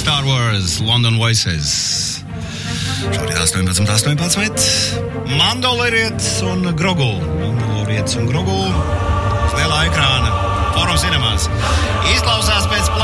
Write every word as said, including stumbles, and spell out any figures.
Star Wars, London Voices. Šorīt astoņpadsmit, astoņpadsmit. Mandalorietis un Grogu. Mandalorietis un Grogu. Uz lielā ekrāna. Forum Cinemās. Izklausās pēc plāna.